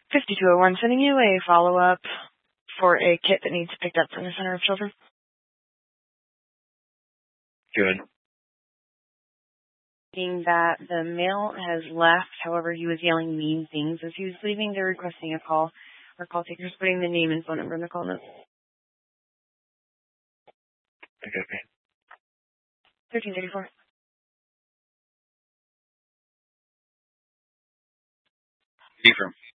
5201, sending you a follow-up for a kit that needs picked up from the Center of Children. Good. That the male has left, however, he was yelling mean things as he was leaving. They're requesting a call. Our call taker's putting the name and phone number in the call note. Okay. 1334. Ephraim.